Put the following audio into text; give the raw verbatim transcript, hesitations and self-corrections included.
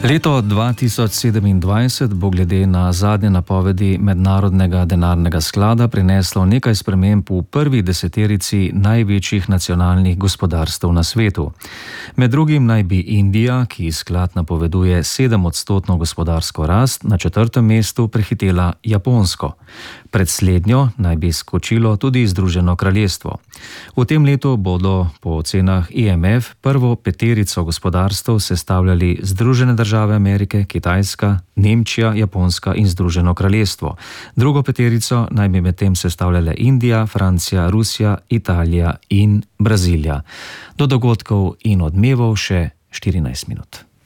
Leto dva tisoč sedemindvajset bo glede na zadnje napovedi Mednarodnega denarnega sklada prineslo nekaj sprememb v prvi deseterici največjih nacionalnih gospodarstev na svetu. Med drugim naj bi Indija, ki sklad napoveduje sedemodstotno gospodarsko rast, na četrtem mestu prehitela Japonsko. Pred slednjo naj bi skočilo tudi Združeno kraljestvo. V tem letu bodo po ocenah I M F prvo peterico gospodarstev sestavljali Združene države Amerike, Kitajska, Nemčija, Japonska in Združeno kraljestvo. Drugo peterico naj bi medtem sestavljale Indija, Francija, Rusija, Italija in Brazilija. Do dogodkov in odmevov še štirinajst minut.